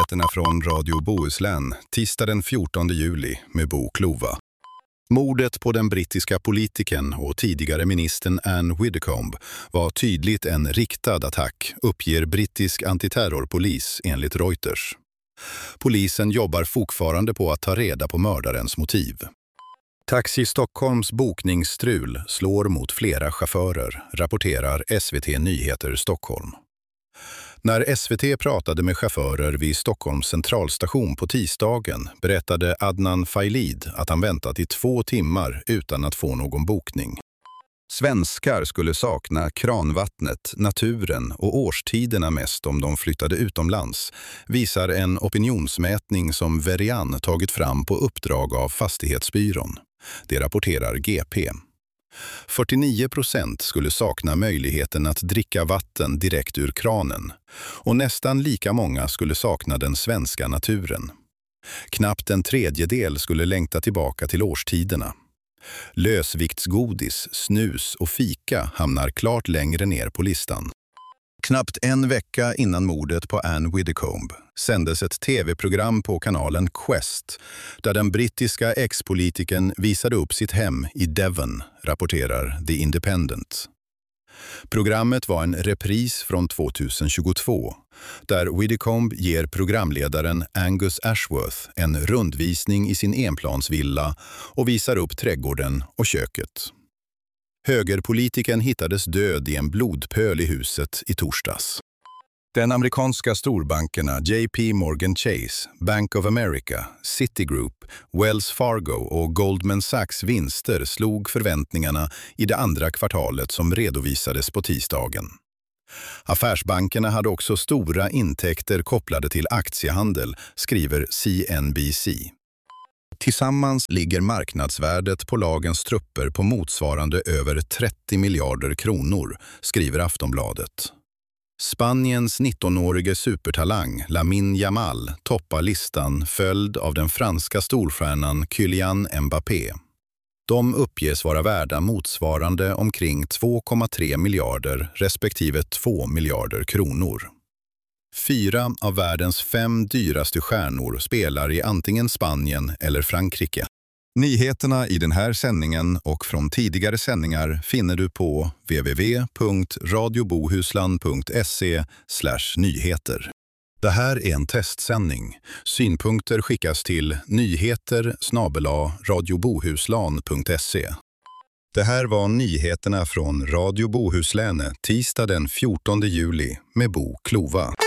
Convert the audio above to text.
Nyheterna från Radio Bohuslän, tisdag den 14 juli med Bo Klova. Mordet på den brittiska politikern och tidigare ministern Anne Widdecombe var tydligt en riktad attack, uppger brittisk antiterrorpolis enligt Reuters. Polisen jobbar fortfarande på att ta reda på mördarens motiv. Taxi Stockholms bokningsstrul slår mot flera chaufförer, rapporterar SVT Nyheter Stockholm. När SVT pratade med chaufförer vid Stockholms centralstation på tisdagen berättade Adnan Failid att han väntat i 2 timmar utan att få någon bokning. Svenskar skulle sakna kranvattnet, naturen och årstiderna mest om de flyttade utomlands, visar en opinionsmätning som Verian tagit fram på uppdrag av Fastighetsbyrån. Det rapporterar GP. 49% skulle sakna möjligheten att dricka vatten direkt ur kranen och nästan lika många skulle sakna den svenska naturen. Knappt en tredjedel skulle längta tillbaka till årstiderna. Lösviktsgodis, snus och fika hamnar klart längre ner på listan. Knappt en vecka innan mordet på Anne Widdecombe sändes ett tv-program på kanalen Quest där den brittiska ex-politikern visade upp sitt hem i Devon, rapporterar The Independent. Programmet var en repris från 2022 där Widdecombe ger programledaren Angus Ashworth en rundvisning i sin enplansvilla och visar upp trädgården och köket. Högerpolitikern hittades död i en blodpöl i huset i torsdags. Den amerikanska storbankerna JP Morgan Chase, Bank of America, Citigroup, Wells Fargo och Goldman Sachs vinster slog förväntningarna i det andra kvartalet som redovisades på tisdagen. Affärsbankerna hade också stora intäkter kopplade till aktiehandel, skriver CNBC. Tillsammans ligger marknadsvärdet på lagens trupper på motsvarande över 30 miljarder kronor, skriver Aftonbladet. Spaniens 19-årige supertalang Lamine Yamal toppar listan följd av den franska storstjärnan Kylian Mbappé. De uppges vara värda motsvarande omkring 2,3 miljarder respektive 2 miljarder kronor. 4 av världens 5 dyraste stjärnor spelar i antingen Spanien eller Frankrike. Nyheterna i den här sändningen och från tidigare sändningar finner du på www.radiobohuslan.se/nyheter. Det här är en testsändning. Synpunkter skickas till nyheter@radiobohuslan.se. Det här var nyheterna från Radio Bohuslän tisdag den 14 juli med Bo Klova.